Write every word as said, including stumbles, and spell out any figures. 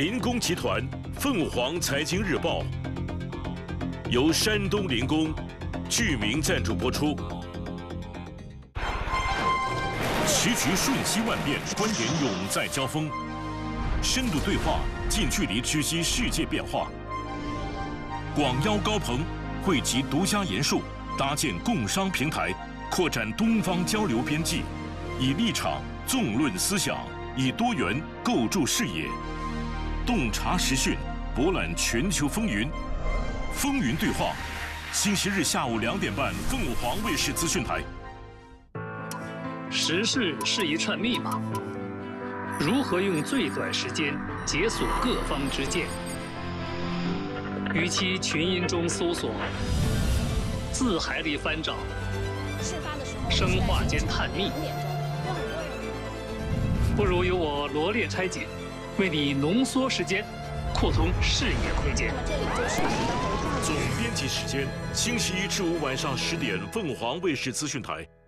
林工集团凤凰财经日报由山东林工剧名赞助播出。棋局瞬息万变，观点永在交锋，深度对话，近距离直击世界变化。广邀高朋，汇集独家研述，搭建共商平台，扩展东方交流边际，以立场纵论思想，以多元构筑视野。 洞察时讯，博览全球风云，风云对话，星期日下午两点半，凤凰卫视资讯台。 时事是一串密码，如何用最短时间解锁各方之见？与其群音中搜索，字海里翻找，生化间探秘，不如由我罗列拆解。 为你浓缩时间，扩通视野空间。 总编辑时间：星期一至五晚上十点，凤凰卫视资讯台。